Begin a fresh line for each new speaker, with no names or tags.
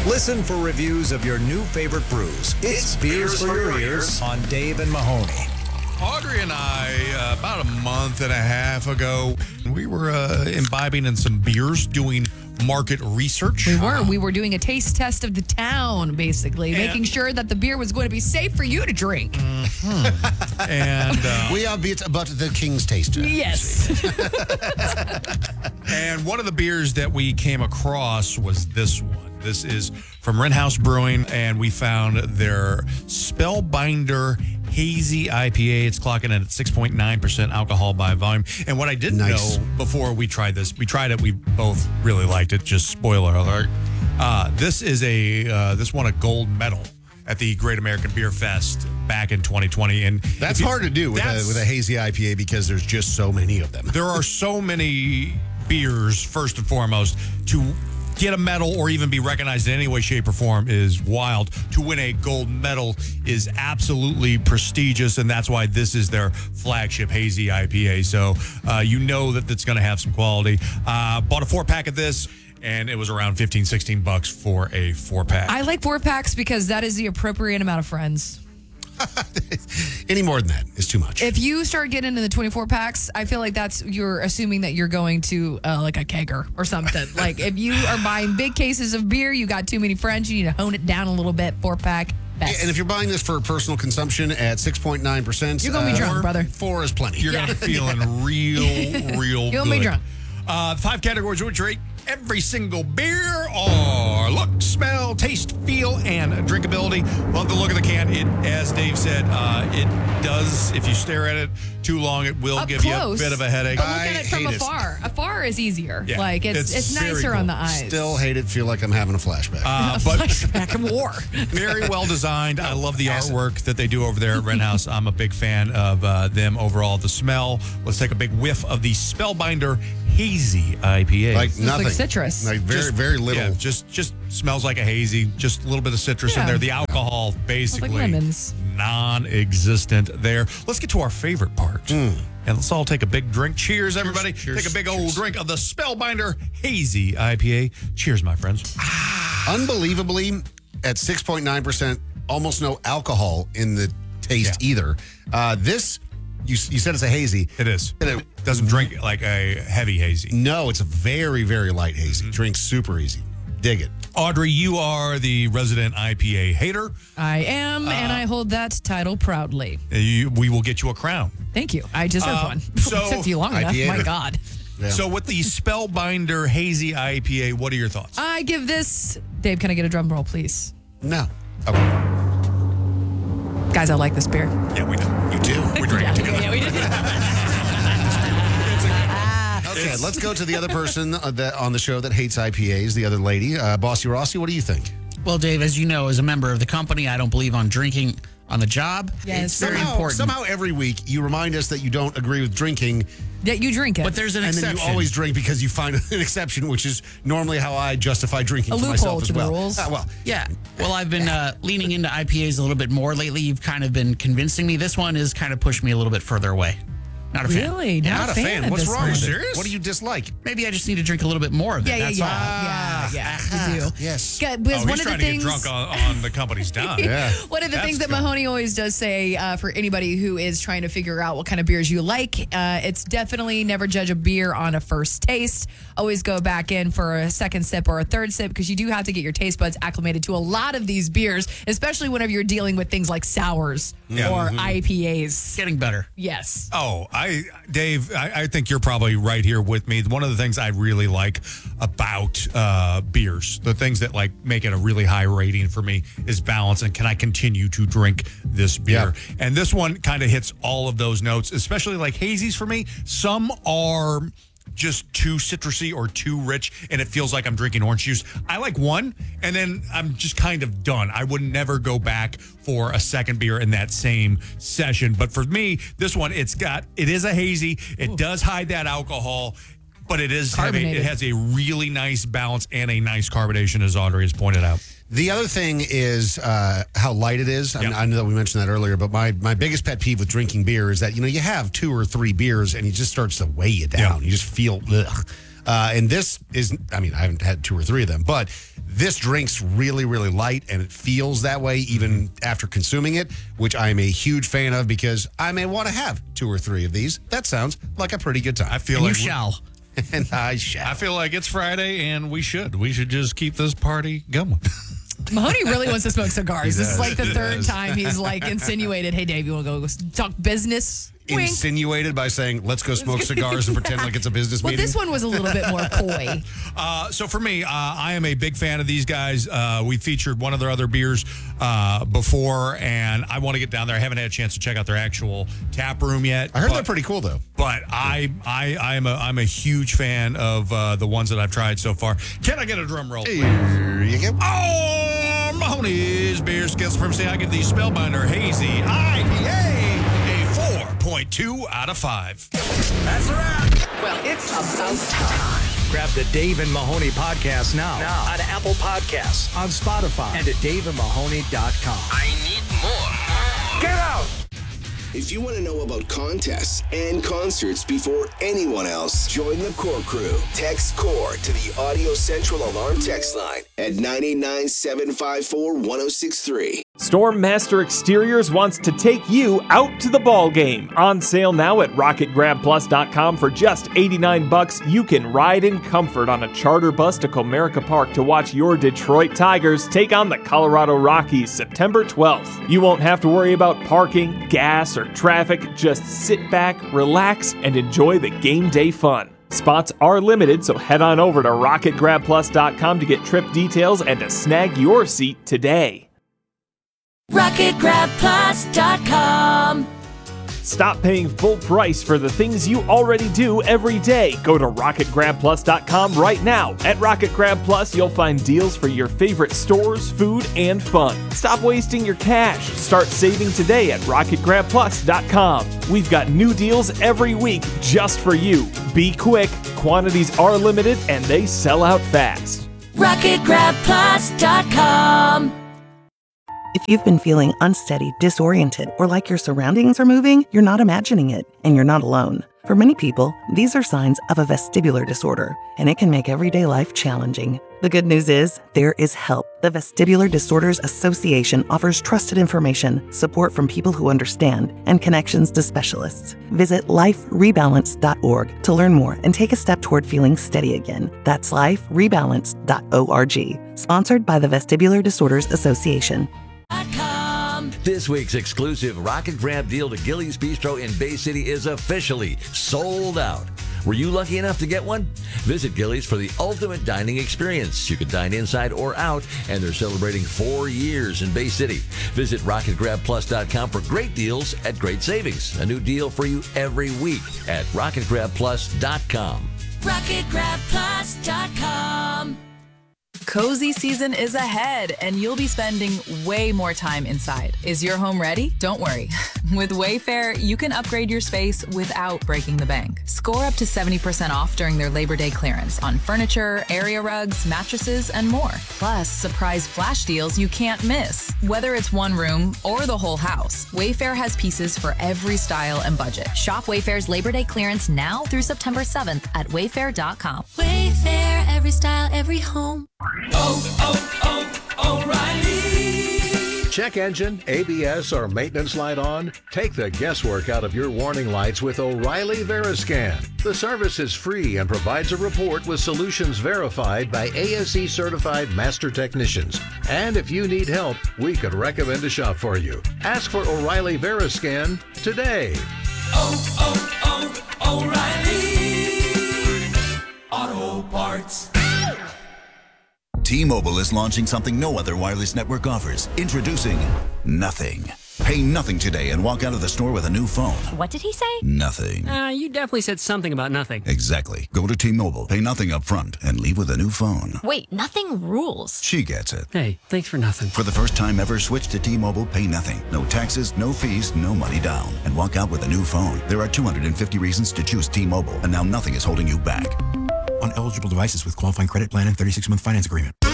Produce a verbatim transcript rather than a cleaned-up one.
Listen for reviews of your new favorite brews. It's, it's Beers, Beers for Your Ears on Dave and Mahoney.
Audrey and I, uh, about a month and a half ago, we were uh, imbibing in some beers, doing market research.
We were. We were doing a taste test of the town, basically, and making sure that the beer was going to be safe for you to drink.
Mm-hmm. and uh,
we are bit about the King's Taster.
Yes.
And one of the beers that we came across was this one. This is from Wren House Brewing, and we found their Spellbinder Hazy I P A. It's clocking in at six point nine percent alcohol by volume. And what I didn't nice. know before we tried this, we tried it, we both really liked it, just spoiler alert. Uh, this is a, uh, this won a gold medal at the Great American Beer Fest back in twenty twenty. And
that's you, hard to do with a, with a hazy I P A because there's just so many of them.
There are so many beers, first and foremost, to get a medal or even be recognized in any way, shape, or form is wild. To win a gold medal is absolutely prestigious, and that's why this is their flagship hazy I P A. So uh, you know that it's going to have some quality. Uh, bought a four-pack of this, and it was around fifteen, sixteen bucks for a four-pack.
I like four-packs because that is the appropriate amount of friends.
Any more than that is too much.
If you start getting into the twenty-four packs, I feel like that's you're assuming that you're going to uh, like a kegger or something. Like if you are buying big cases of beer, you got too many friends, you need to hone it down a little bit. Four pack. Best.
And if you're buying this for personal consumption at six point nine percent,
you're going to be drunk,
four,
brother.
Four is plenty.
You're yeah. going to be feeling real, real
You're
good.
You'll be drunk.
Uh, five categories which rate every single beer are look, smell, taste, feel, and drinkability. Love the look of the can. It, as Dave said, uh, it does, if you stare at it too long, it will
Up
give
close,
you a bit of a headache.
But look
I
at it from
hate
afar.
It.
Afar is easier.
Yeah,
like it's
it's
it's, nicer
cool.
on the eyes.
Still hate it. Feel like I'm having a flashback.
Uh,
a
but
flashback of war.
Very well designed. I love the artwork that they do over there at Wren House. I'm a big fan of uh, them overall. The smell. Let's take a big whiff of the Spellbinder Hazy I P A.
Like nothing.
Like citrus.
Like very,
just,
very little.
Yeah, just, just smells like a hazy. Just a little bit of citrus
yeah.
in there. The alcohol basically
like lemons.
non-existent there. Let's get to our favorite part.
Mm.
And let's all take a big drink. Cheers, everybody.
Cheers, cheers,
take a big
cheers.
old drink of the Spellbinder Hazy I P A. Cheers, my friends.
Unbelievably, at six point nine percent, almost no alcohol in the taste
Yeah.
either. Uh, this, you, you said it's a hazy.
It is.
It,
It doesn't drink like a heavy hazy.
No, it's a very, very light hazy.
Mm-hmm.
Drinks super easy. Dig it.
Audrey, you are the resident I P A hater.
I am, uh, and I hold that title proudly.
You, we will get you a crown.
Thank you. I deserve
Uh,
one.
so-
it took you long enough.
I P A.
My God.
Yeah.
So with the Spellbinder Hazy I P A, what are your thoughts?
I give this. Dave, can I get a drum roll, please?
No. Okay.
Guys, I like this beer.
Yeah, we do.
You do?
We drink it together.
Yeah, we did.
Okay, let's go to the other person uh, that on the show that hates I P As, the other lady. Uh, Bossy Rossi, what do you think?
Well, Dave, as you know, as a member of the company, I don't believe on drinking on the job.
Yes.
It's very
somehow,
important.
Somehow every week you remind us that you don't agree with drinking,
That you drink it.
But there's an
and
exception.
then you always drink because you find an exception, which is normally how I justify drinking
A
for
loophole
myself as
to the
well.
rules.
Uh, well,
Yeah. Well, I've been uh, leaning into I P As a little bit more lately. You've kind of been convincing me. This one is kind of pushed me a little bit further away. Not a fan.
Really?
not a
fan
fan.
of
What's
this
wrong
one.
with it?
Serious?
What do you dislike?
Maybe I just need to drink a little bit more of it.
Yeah, yeah,
That's
yeah.
all.
yeah, yeah, you do.
Yes.
Good, because
Oh,
one
he's
of
trying
the
to
things,
get drunk on, on the company's dime.
Yeah.
One of the
That's
things that
good.
Mahoney always does say uh, for anybody who is trying to figure out what kind of beers you like, uh, it's definitely never judge a beer on a first taste. Always go back in for a second sip or a third sip because you do have to get your taste buds acclimated to a lot of these beers, especially whenever you're dealing with things like sours
Yeah.
or
Mhm.
I P As.
Getting better.
Yes.
Oh, I, Dave, I, I think you're probably right here with me. One of the things I really like about uh, beers, the things that like make it a really high rating for me, is balance. And can I continue to drink this beer?
Yeah.
And this one kind of hits all of those notes, especially like hazies for me. Some are just too citrusy or too rich, and it feels like I'm drinking orange juice. I like one, and then I'm just kind of done. I would never go back for a second beer in that same session. But for me, this one, it's got, it is a hazy. It Ooh. does hide that alcohol, but it is heavy. It has a really nice balance and a nice carbonation, as Audrey has pointed out.
The other thing is uh, how light it is. I, mean,
Yep.
I know that we mentioned that earlier, but my, my biggest pet peeve with drinking beer is that, you know, you have two or three beers and it just starts to weigh you down.
Yep.
You just feel, ugh. Uh, and this is, I mean, I haven't had two or three of them, but this drink's really, really light, and it feels that way even after consuming it, which I'm a huge fan of because I may want to have two or three of these. That sounds like a pretty good time.
I feel
And
like
you
we-
shall.
and I shall.
I feel like it's Friday, and we should. We should just keep this party going.
Mahoney really wants to smoke cigars. This is
does.
like the
He
third
does.
time he's like insinuated, hey, Dave, you want to go talk business? Wink.
Insinuated by saying, let's go smoke cigars and pretend like it's a business
Well,
meeting.
this one was a little bit more coy.
Uh, so for me, uh, I am a big fan of these guys. Uh, we featured one of their other beers uh, before, and I want to get down there. I haven't had a chance to check out their actual tap room yet.
I heard
but,
they're pretty cool, though.
But I, I, I am a, I'm a huge fan of uh, the ones that I've tried so far. Can I get a drum roll?
Here you go.
Oh, Mahoney's Beer Skills Supremacy. I give the Spellbinder Hazy I P A a four point two out of five.
That's a wrap. Well, it's about time. Grab the Dave and Mahoney podcast now, now. on Apple Podcasts, on Spotify, and at dave and mahoney dot com.
I need more.
Get out!
If you want to know about contests and concerts before anyone else, join the Core Crew. Text CORE to the Audio Central Alarm text line at nine eight nine, seven five four, one oh six three.
Stormmaster Exteriors wants to take you out to the ball game. On sale now at rocket grab plus dot com for just eighty-nine bucks. You can ride in comfort on a charter bus to Comerica Park to watch your Detroit Tigers take on the Colorado Rockies September twelfth. You won't have to worry about parking, gas, or traffic. Just sit back, relax, and enjoy the game day fun. Spots are limited, so head on over to rocket grab plus dot com to get trip details and to snag your seat today.
rocket grab plus dot com.
Stop paying full price for the things you already do every day. Go to rocket grab plus dot com right now. At Rocket Grab Plus, you'll find deals for your favorite stores, food, and fun. Stop wasting your cash. Start saving today at rocket grab plus dot com. We've got new deals every week just for you. Be quick, quantities are limited, and they sell out fast.
rocket grab plus dot com.
If you've been feeling unsteady, disoriented, or like your surroundings are moving, you're not imagining it, and you're not alone. For many people, these are signs of a vestibular disorder, and it can make everyday life challenging. The good news is, there is help. The Vestibular Disorders Association offers trusted information, support from people who understand, and connections to specialists. Visit life rebalance dot org to learn more and take a step toward feeling steady again. That's life rebalance dot org. Sponsored by the Vestibular Disorders Association.
This week's exclusive Rocket Grab deal to Gillies Bistro in Bay City is officially sold out. Were you lucky enough to get one? Visit Gillies for the ultimate dining experience. You can dine inside or out, and they're celebrating four years in Bay City. Visit rocket grab plus dot com for great deals at great savings. A new deal for you every week at rocket grab plus dot com.
rocket grab plus dot com.
Cozy season is ahead, and you'll be spending way more time inside. Is your home ready? Don't worry. With Wayfair, you can upgrade your space without breaking the bank. Score up to seventy percent off during their Labor Day clearance on furniture, area rugs, mattresses, and more. Plus, surprise flash deals you can't miss. Whether it's one room or the whole house, Wayfair has pieces for every style and budget.
Shop Wayfair's Labor Day clearance now through September seventh at wayfair dot com.
Wayfair, every style, every home.
Oh, oh, oh, O'Reilly. Check engine, A B S, or maintenance light on? Take the guesswork out of your warning lights with O'Reilly Veriscan. The service is free and provides a report with solutions verified by A S E certified master technicians. And if you need help, we could recommend a shop for you. Ask for O'Reilly Veriscan today.
Oh, oh, oh, O'Reilly Auto Parts.
T-Mobile is launching something no other wireless network offers. Introducing Nothing. Pay nothing today and walk out of the store with a new phone.
What did he say?
Nothing.
Uh, you definitely said something about nothing.
Exactly. Go to T-Mobile, pay nothing up front, and leave with a new phone.
Wait, nothing rules.
She gets it.
Hey, thanks for nothing.
For the first time ever, switch to T-Mobile, pay nothing. No taxes, no fees, no money down. And walk out with a new phone. There are two hundred fifty reasons to choose T-Mobile, and now nothing is holding you back.
On eligible devices with qualifying credit plan and thirty-six month finance agreement.